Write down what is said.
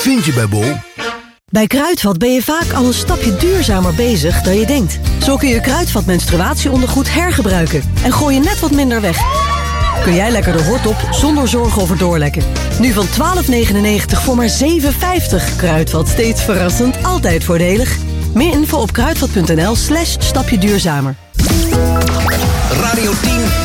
vind je bij Bol? Bij Kruidvat ben je vaak al een stapje duurzamer bezig dan je denkt. Zo kun je Kruidvat menstruatieondergoed hergebruiken en gooi je net wat minder weg. Kun jij lekker de hort op zonder zorgen over doorlekken. Nu van $12,99 voor maar $7,50. Kruidvat, steeds verrassend, altijd voordelig. Meer info op kruidvat.nl/stapje duurzamer. Radio 10